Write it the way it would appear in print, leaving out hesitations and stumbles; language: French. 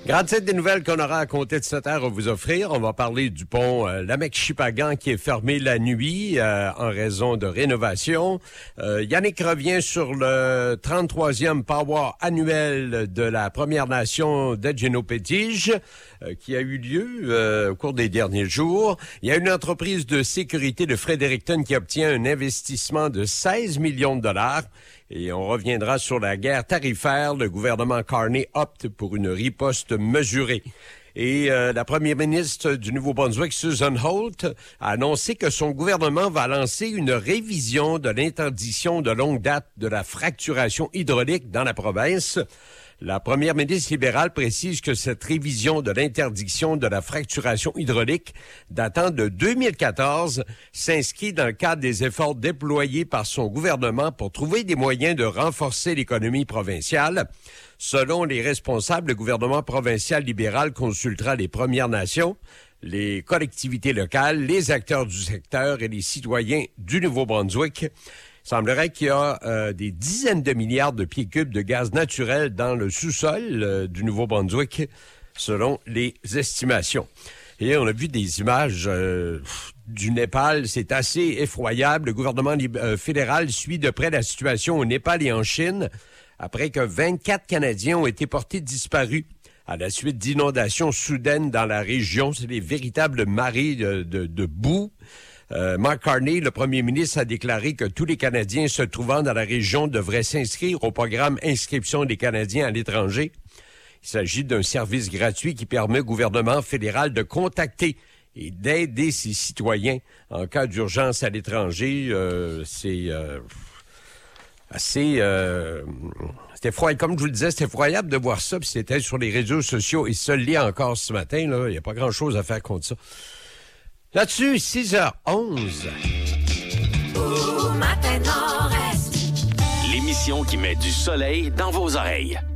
Grande titre des nouvelles qu'on aura à compter de 7 heures à vous offrir. On va parler du pont Lamec-Chipagan qui est fermé la nuit en raison de rénovation. Yannick revient sur le 33e powwow annuel de la Première Nation d'Edjeno-Pétige qui a eu lieu au cours des derniers jours. Il y a une entreprise de sécurité de Fredericton qui obtient un investissement de 16 millions de dollars. Et on reviendra sur la guerre tarifaire. Le gouvernement Carney opte pour une riposte mesurée. Et la première ministre du Nouveau-Brunswick, Susan Holt, a annoncé que son gouvernement va lancer une révision de l'interdiction de longue date de la fracturation hydraulique dans la province. La première ministre libérale précise que cette révision de l'interdiction de la fracturation hydraulique datant de 2014 s'inscrit dans le cadre des efforts déployés par son gouvernement pour trouver des moyens de renforcer l'économie provinciale. Selon les responsables, le gouvernement provincial libéral consultera les Premières Nations, les collectivités locales, les acteurs du secteur et les citoyens du Nouveau-Brunswick. Il semblerait qu'il y a des dizaines de milliards de pieds cubes de gaz naturel dans le sous-sol du Nouveau-Brunswick, selon les estimations. Et on a vu des images du Népal, c'est assez effroyable. Le gouvernement fédéral suit de près la situation au Népal et en Chine, après que 24 Canadiens ont été portés disparus à la suite d'inondations soudaines dans la région. C'est des véritables marées de boue. Mark Carney, le premier ministre, a déclaré que tous les Canadiens se trouvant dans la région devraient s'inscrire au programme Inscription des Canadiens à l'étranger. Il s'agit d'un service gratuit qui permet au gouvernement fédéral de contacter et d'aider ses citoyens en cas d'urgence à l'étranger. C'est effroyable. Comme je vous le disais, c'est effroyable de voir ça, puis c'était sur les réseaux sociaux, et ça l'est encore ce matin, là. Il n'y a pas grand-chose à faire contre ça. Là-dessus, 6h11. L'émission qui met du soleil dans vos oreilles.